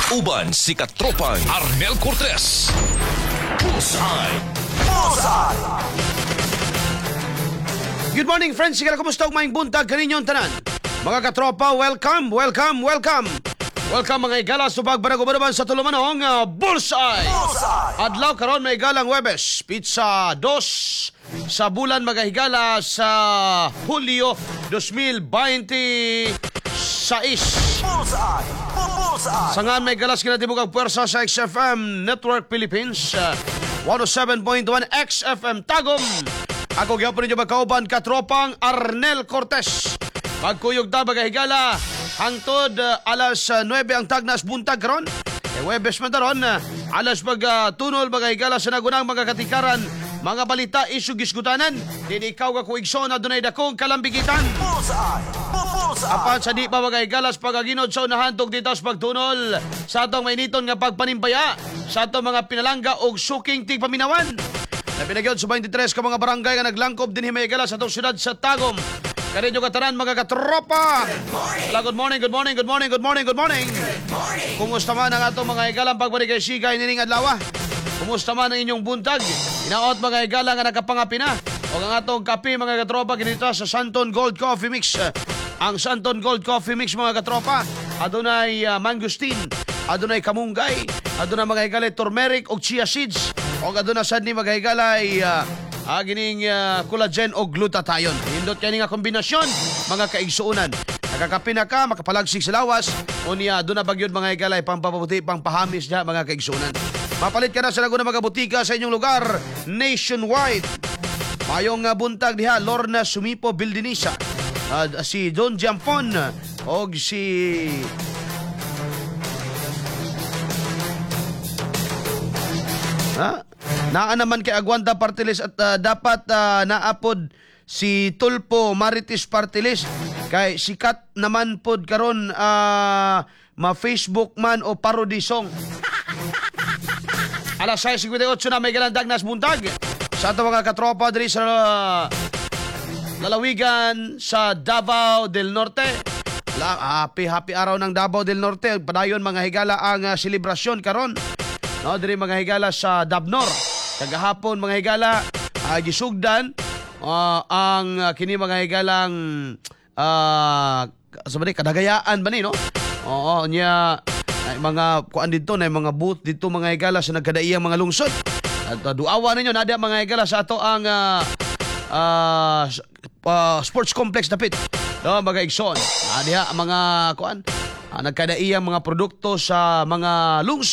Uban si katropang Arnel Cortez. Bullseye. Good morning, friends. Sige na, kumusta? Umayong buntag kaninyong tanan. Mga katropa, welcome. Welcome mga igala subag barag-ubaraban sa tulumanong Bullseye. Adlaw karon may igalang Webes, Pizza 2 sa bulan mga higala sa Hulyo 2026. Sangan may galas kinatibuk ang puwersa sa XFM Network Philippines 107.1 XFM Tagum. Ako gyapon ninyo magkauban katropang Arnel Cortez. Magkuyog ta mga higala hangtod alas 9 ang tagnas buntag karon. Webes man taron alas tunol mga higala sa nagunang mga katikaran, mga balita isug gisgutanan. Dili ikaw ka kuigson adunay dakong kalambigitan. Apan sa di pa mga higalas pagaginod sa unahan tug dito sa pagtunol sa atong mainiton nga pagpanimpaya sa atong mga pinalangga og suking tigpaminawan. Napinagyon sa 23 ka mga barangay nga naglangkob din himay sa atong syudad sa Tagum. Kaninyo katanan mga katropa. Good morning. Kumusta man ang atong mga higalang pagbarigay-sigay nining adlaw? Kumusta man ang inyong buntag? Inaot mga higala nga nakapangapi na. O ang atong kape mga katropa kinita sa Santon Gold Coffee Mix. Ang Santon Gold Coffee Mix mga katropa, adunay mangosteen, adunay kamunggay, adunay mga higalay turmeric o chia seeds, o adunay sad ni mga higalay gining collagen o glutathione. Hindot kani nga kombinasyon mga kaigsuunan. Nakakapi na ka, makapalagsig sa lawas, o niya adunay bagyod mga higalay pampapabuti, pangpahamis niya mga kaigsuunan. Mapalit ka na sa laguna mga butika sa inyong lugar nationwide. Mayong buntag diha Lorna Sumipo Bildinisa. Si Don Jampon o si naa naman kay Aguanta Partilis at dapat naapod si Tulpo Marites Partilis kay sikat naman pod karon ma-Facebook man o parody song. Alas 6:58 na may galandag nas buntag sa ato mga katropa diri sa lalawigan sa Davao del Norte. Happy araw ng Davao del Norte. Padayon mga higala ang selebrasyon karon. No, diri mga higala sa Dabnor. Kagahapon mga higala gisugdan ang kini mga higalang sabay kadagayaan ba ni no? Oo nya ay mga kuan dito na mga booth dito mga higala sa nagkadaiyang mga lungsod. At duawa ninyo nada mga higala sa ato ang sports complex dapit. No, mga igsoon. Diha mga kuan nagkadaiyang mga produkto sa mga lungsod.